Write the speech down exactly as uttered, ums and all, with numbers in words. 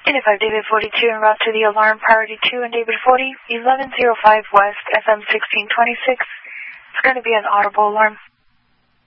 Unified David forty-two en route to the alarm, priority two and David forty, eleven oh five West, F M sixteen twenty-six. It's going to be an audible alarm.